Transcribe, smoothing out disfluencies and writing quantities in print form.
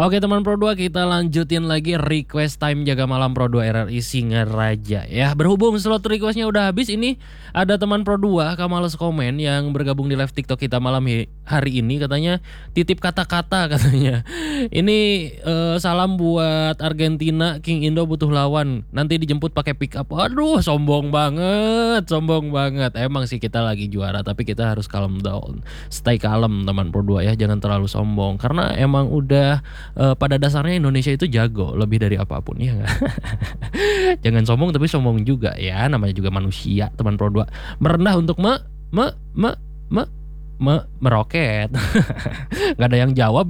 Oke teman Pro 2, kita lanjutin lagi request time jaga malam Pro 2 RRI Singaraja ya. Berhubung slot requestnya udah habis, ini ada teman Pro 2 Kamales komen yang bergabung di live TikTok kita malam hari ini, katanya titip kata-kata katanya. Ini salam buat Argentina, King Indo butuh lawan. Nanti dijemput pakai pick up. Aduh, sombong banget, sombong banget. Emang sih kita lagi juara, tapi kita harus calm down. Stay kalem teman Pro 2 ya, jangan terlalu sombong karena emang udah pada dasarnya Indonesia itu jago lebih dari apapun ya nggak? Jangan sombong tapi sombong juga ya, namanya juga manusia teman Pro 2. Merendah untuk meroket. Nggak ada yang jawab.